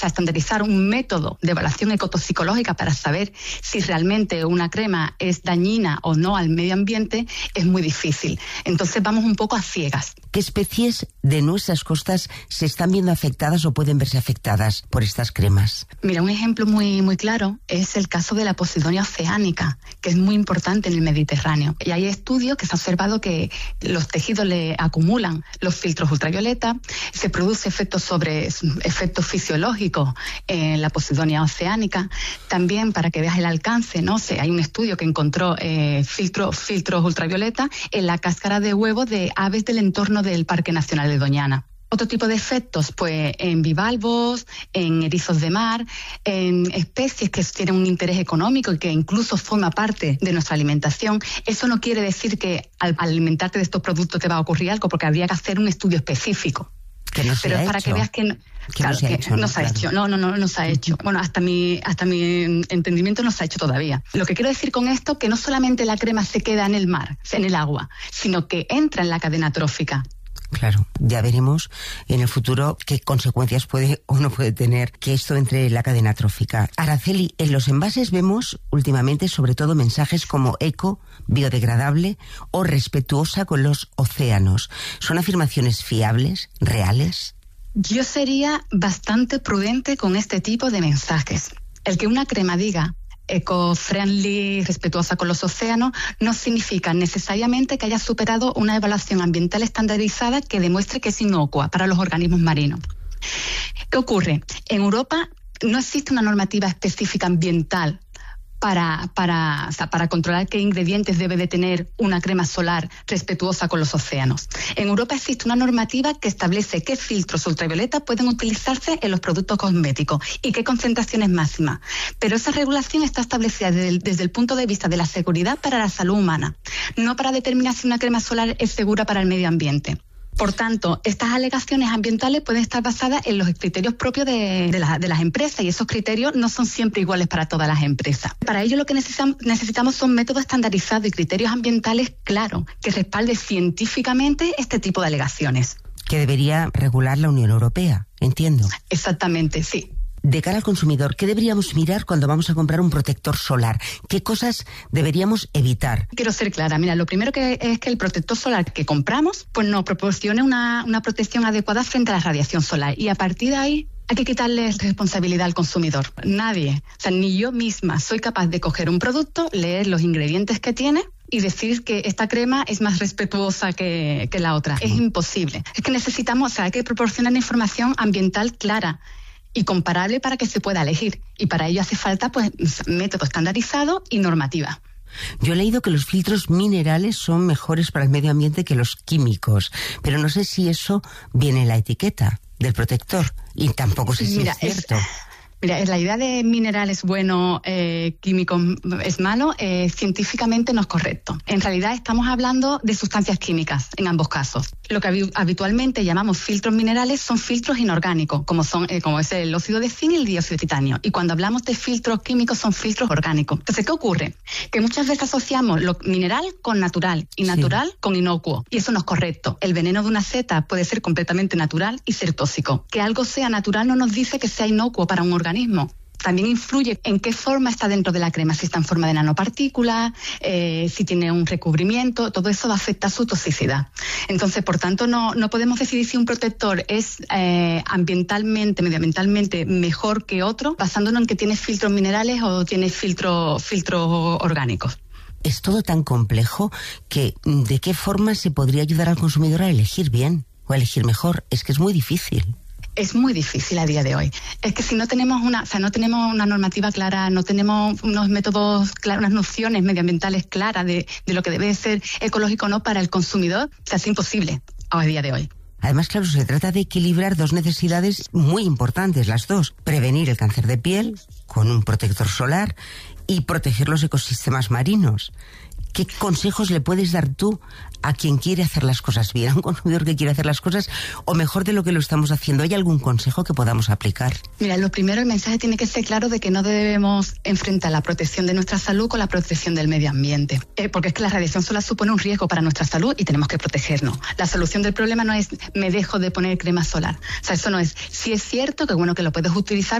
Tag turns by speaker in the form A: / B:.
A: sea, estandarizar un método de evaluación ecotoxicológica para saber si realmente una crema es dañina o no al medio ambiente es muy difícil. Entonces vamos un poco a ciegas.
B: ¿Qué especies de nuestras costas se están viendo afectadas o pueden verse afectadas por estas cremas?
A: Mira, un ejemplo muy, muy claro es el caso de la Posidonia oceanica, que es muy importante en el Mediterráneo. Y hay estudios que se ha observado que los tejidos le acumulan los filtros ultravioleta, se produce efectos fisiológicos en la Posidonia oceanica. También, para que veas el alcance, ¿no? Hay un estudio que encontró filtros ultravioleta en la cáscara de huevo de aves del entorno del Parque Nacional de Doñana. Otro tipo de efectos, pues en bivalvos, en erizos de mar, en especies que tienen un interés económico y que incluso forma parte de nuestra alimentación. Eso no quiere decir que al alimentarte de estos productos te va a ocurrir algo, porque habría que hacer un estudio específico.
B: Que no se
A: Pero
B: ha
A: es para
B: hecho.
A: que veas que no, claro, no se ha hecho. No se ha hecho. Bueno, hasta mi entendimiento no se ha hecho todavía. Lo que quiero decir con esto, que no solamente la crema se queda en el mar, en el agua, sino que entra en la cadena trófica.
B: Claro, ya veremos en el futuro qué consecuencias puede o no puede tener que esto entre en la cadena trófica. Araceli, en los envases vemos últimamente sobre todo mensajes como eco, biodegradable o respetuosa con los océanos. ¿Son afirmaciones fiables, reales?
A: Yo sería bastante prudente con este tipo de mensajes. El que una crema diga eco-friendly, respetuosa con los océanos, no significa necesariamente que haya superado una evaluación ambiental estandarizada que demuestre que es inocua para los organismos marinos. ¿Qué ocurre? En Europa no existe una normativa específica ambiental para controlar qué ingredientes debe de tener una crema solar respetuosa con los océanos. En Europa existe una normativa que establece qué filtros ultravioleta pueden utilizarse en los productos cosméticos y qué concentraciones máximas. Pero esa regulación está establecida desde el punto de vista de la seguridad para la salud humana, no para determinar si una crema solar es segura para el medio ambiente. Por tanto, estas alegaciones ambientales pueden estar basadas en los criterios propios de las empresas, y esos criterios no son siempre iguales para todas las empresas. Para ello lo que necesitamos son métodos estandarizados y criterios ambientales claros que respalden científicamente este tipo de alegaciones.
B: Que debería regular la Unión Europea, entiendo.
A: Exactamente, sí.
B: De cara al consumidor, ¿qué deberíamos mirar cuando vamos a comprar un protector solar? ¿Qué cosas deberíamos evitar?
A: Quiero ser clara. Mira, lo primero es que el protector solar que compramos pues nos proporcione una protección adecuada frente a la radiación solar. Y a partir de ahí hay que quitarle responsabilidad al consumidor. Nadie, o sea, ni yo misma soy capaz de coger un producto, leer los ingredientes que tiene y decir que esta crema es más respetuosa que la otra. Es imposible. Es que hay que proporcionar información ambiental clara y comparable para que se pueda elegir. Y para ello hace falta pues método estandarizado y normativa.
B: Yo he leído que los filtros minerales son mejores para el medio ambiente que los químicos, pero no sé si eso viene en la etiqueta del protector, y tampoco sé si es cierto.
A: Mira, la idea de mineral es bueno, químico es malo, científicamente no es correcto. En realidad estamos hablando de sustancias químicas en ambos casos. Lo que habitualmente llamamos filtros minerales son filtros inorgánicos, como es el óxido de zinc y el dióxido de titanio. Y cuando hablamos de filtros químicos son filtros orgánicos. Entonces, ¿qué ocurre? Que muchas veces asociamos lo mineral con natural y natural con inocuo. Y eso no es correcto. El veneno de una seta puede ser completamente natural y ser tóxico. Que algo sea natural no nos dice que sea inocuo para un organismo. También influye en qué forma está dentro de la crema, si está en forma de nanopartículas, si tiene un recubrimiento, todo eso va a afectar su toxicidad. Entonces, por tanto, no podemos decidir si un protector es medioambientalmente mejor que otro, basándonos en que tiene filtros minerales o tiene filtros orgánicos.
B: Es todo tan complejo que ¿de qué forma se podría ayudar al consumidor a elegir bien o a elegir mejor? Es que es muy difícil.
A: Es muy difícil a día de hoy. Es que si no tenemos no tenemos una normativa clara, no tenemos unos métodos claros, unas nociones medioambientales claras de lo que debe ser ecológico o no para el consumidor, es imposible a día de hoy.
B: Además, claro, se trata de equilibrar dos necesidades muy importantes, las dos. Prevenir el cáncer de piel con un protector solar y proteger los ecosistemas marinos. ¿Qué consejos le puedes dar tú a quien quiere hacer las cosas bien, a un consumidor que quiere hacer las cosas o mejor de lo que lo estamos haciendo? ¿Hay algún consejo que podamos aplicar?
A: Mira, lo primero, el mensaje tiene que ser claro de que no debemos enfrentar la protección de nuestra salud con la protección del medio ambiente, porque es que la radiación solar supone un riesgo para nuestra salud y tenemos que protegernos. La solución del problema no es me dejo de poner crema solar. O sea, eso no es. Sí es cierto que bueno que lo puedes utilizar